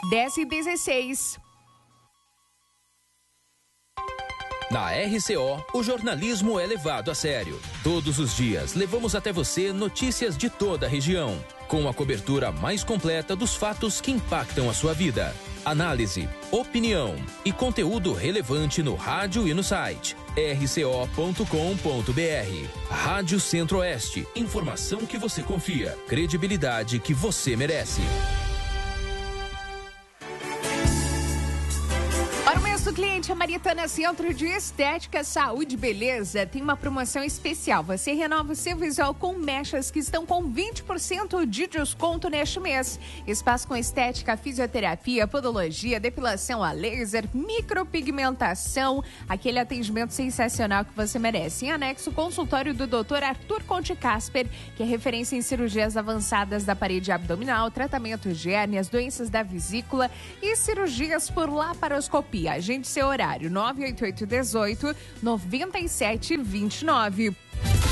10h16. Na RCO, o jornalismo é levado a sério. Todos os dias, levamos até você notícias de toda a região, com a cobertura mais completa dos fatos que impactam a sua vida. Análise, opinião e conteúdo relevante no rádio e no site rco.com.br. Rádio Centro-Oeste. Informação que você confia. Credibilidade que você merece. Para o mês do cliente, a Maritana Centro de Estética, Saúde e Beleza tem uma promoção especial. Você renova o seu visual com mechas que estão com 20% de desconto neste mês. Espaço com estética, fisioterapia, podologia, depilação a laser, micropigmentação, aquele atendimento sensacional que você merece. Em anexo, o consultório do Dr. Arthur Conte Casper, que é referência em cirurgias avançadas da parede abdominal, tratamento de hérnias, doenças da vesícula e cirurgias por laparoscopia. Agende seu horário, 98818-9729.